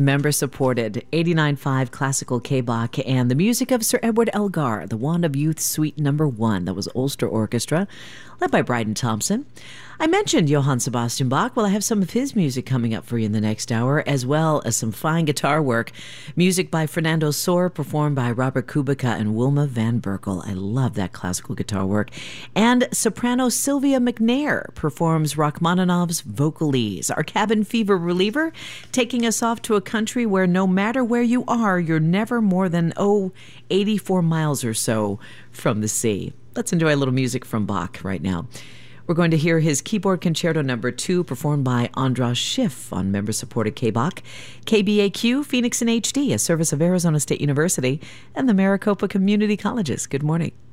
Member-supported 89.5 classical K-Bach and the music of Sir Edward Elgar, The Wand of Youth Suite No. 1. That was Ulster Orchestra, led by Bryden Thompson. I mentioned Johann Sebastian Bach. Well, I have some of his music coming up for you in the next hour, as well as some fine guitar work. Music by Fernando Sor, performed by Robert Kubica and Wilma Van Berkel. I love that classical guitar work. And soprano Sylvia McNair performs Rachmaninoff's Vocalese, our cabin fever reliever, taking us off to a country where no matter where you are, you're never more than, 84 miles or so from the sea. Let's enjoy a little music from Bach right now. We're going to hear his Keyboard Concerto No. 2 performed by Andras Schiff on member-supported K-Bach. KBAQ, Phoenix in HD, a service of Arizona State University and the Maricopa Community Colleges. Good morning.